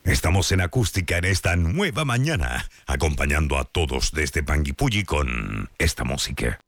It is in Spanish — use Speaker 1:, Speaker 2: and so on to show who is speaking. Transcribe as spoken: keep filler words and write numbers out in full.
Speaker 1: Estamos en acústica en esta nueva mañana, acompañando a todos desde Panguipulli con esta música.